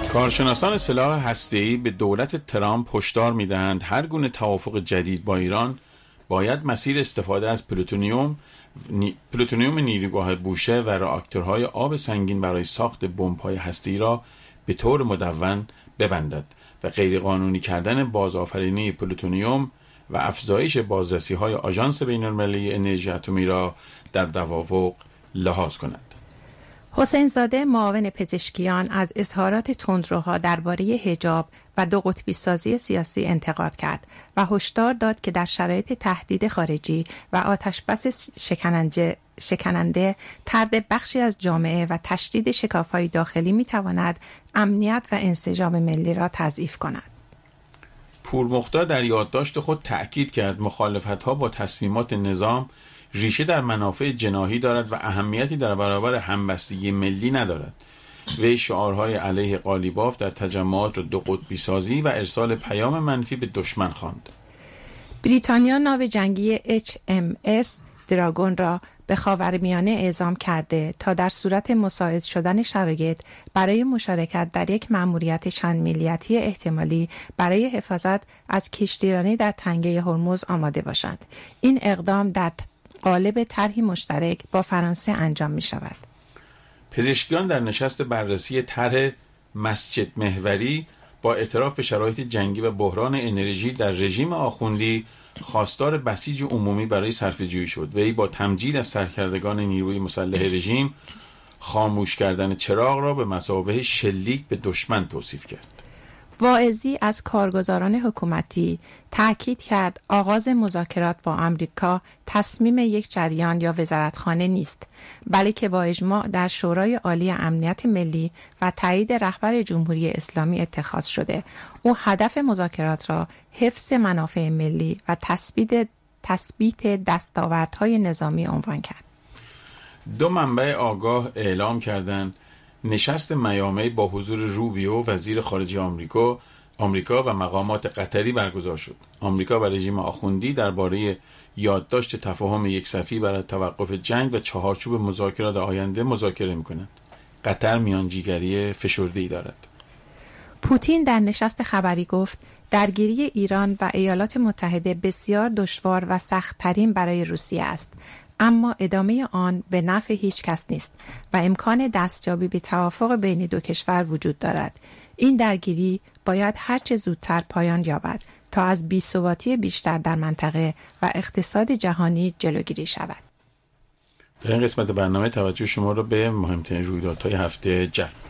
کارشناسان سلاح هسته‌ای به دولت ترامپ هشدار می‌دهند هر گونه توافق جدید با ایران باید مسیر استفاده از پلوتونیوم نیروگاه بوشه و راکتورهای آب سنگین برای ساخت بمب‌های هسته‌ای را به طور مدون ببندد و غیرقانونی کردن بازآفرینی پلوتونیوم و افزایش بازرسی‌های آژانس بین‌المللی انرژی اتمی را در توافق لحاظ کند. حسین زاده معاون پزشکیان از اظهارات تندروها درباره حجاب و دو قطبی سازی سیاسی انتقاد کرد و هشدار داد که در شرایط تهدید خارجی و آتشبس شکننده طرد بخشی از جامعه و تشدید شکاف‌های داخلی می‌تواند امنیت و انسجام ملی را تضعیف کند. پورمختار در یادداشت خود تأکید کرد مخالفت‌ها با تصمیمات نظام ریشه در منافع جناحی دارد و اهمیتی در برابر همبستگی ملی ندارد. وی شعارهای علیه قالیباف در تجمعات را دو قطبی سازی و ارسال پیام منفی به دشمن خواند. بریتانیا ناو جنگی HMS دراگون را به خاورمیانه اعزام کرده تا در صورت مساعد شدن شرایط برای مشارکت در یک مأموریت چند ملیتی احتمالی برای حفاظت از کشتیرانی در تنگه هرمز آماده باشند. این اقدام در قالب طرحی مشترک با فرانسه انجام می شود. پزشکیان در نشست بررسی طرح مسجد محوری با اعتراف به شرایط جنگی و بحران انرژی در رژیم آخوندی خواستار بسیج عمومی برای صرفه‌جویی شد. وی با تمجید از سرکردگان نیروی مسلح رژیم خاموش کردن چراغ را به مثابه شلیک به دشمن توصیف کرد. واعظی از کارگزاران حکومتی تأکید کرد آغاز مذاکرات با آمریکا تصمیم یک جریان یا وزارتخانه نیست، بلکه با اجماع در شورای عالی امنیت ملی و تایید رهبر جمهوری اسلامی اتخاذ شده. او هدف مذاکرات را حفظ منافع ملی و تثبیت دستاوردهای نظامی عنوان کرد. دو منبع آگاه اعلام کردند نشست میامی با حضور روبیو وزیر خارجه آمریکا و مقامات قطری برگزار شد. آمریکا و رژیم آخوندی درباره یادداشت تفاهم یکصفی برای توقف جنگ و چهارچوب مذاکرات آینده مذاکره می‌کنند. قطر میانجیگری فشرده‌ای دارد. پوتین در نشست خبری گفت درگیری ایران و ایالات متحده بسیار دشوار و سخت‌ترین برای روسیه است، اما ادامه آن به نفع هیچ کس نیست و امکان دستیابی به توافق بین دو کشور وجود دارد. این درگیری باید هرچه زودتر پایان یابد تا از بی‌ثباتی بیشتر در منطقه و اقتصاد جهانی جلوگیری شود. در این قسمت برنامه توجه شما را به مهمترین رویدادهای هفته جلب